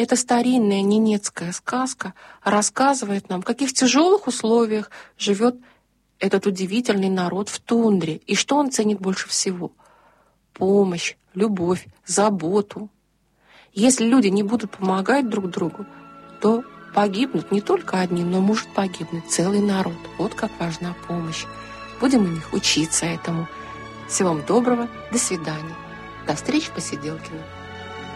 Эта старинная ненецкая сказка рассказывает нам, в каких тяжелых условиях живет этот удивительный народ в тундре и что он ценит больше всего. Помощь, любовь, заботу. Если люди не будут помогать друг другу, то погибнут не только одни, но может погибнуть целый народ. Вот как важна помощь. Будем у них учиться этому. Всего вам доброго. До свидания. До встречи в Посиделкино.